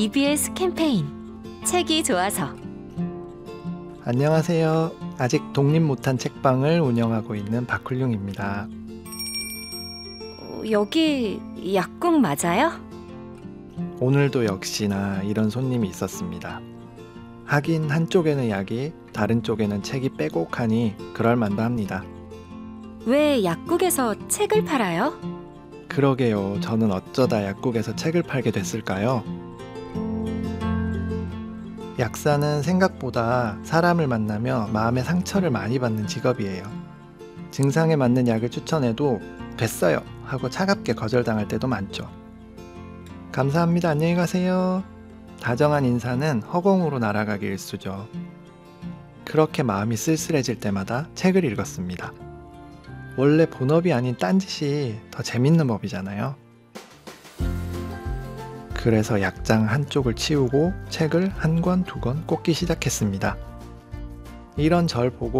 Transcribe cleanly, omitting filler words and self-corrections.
EBS 캠페인 책이 좋아서. 안녕하세요. 아직 독립 못한 책방을 운영하고 있는 박훌륭입니다. 여기 약국 맞아요? 오늘도 역시나 이런 손님이 있었습니다. 하긴 한쪽에는 약이, 다른 쪽에는 책이 빼곡하니 그럴만도 합니다. 왜 약국에서 책을 팔아요? 그러게요. 저는 어쩌다 약국에서 책을 팔게 됐을까요? 약사는 생각보다 사람을 만나며 마음의 상처를 많이 받는 직업이에요. 증상에 맞는 약을 추천해도 됐어요 하고 차갑게 거절당할 때도 많죠. 감사합니다. 안녕히 가세요. 다정한 인사는 허공으로 날아가기 일쑤죠. 그렇게 마음이 쓸쓸해질 때마다 책을 읽었습니다. 원래 본업이 아닌 딴짓이 더 재밌는 법이잖아요. 그래서 약장 한쪽을 치우고 책을 한 권, 두 권 꽂기 시작했습니다. 이런 절 보고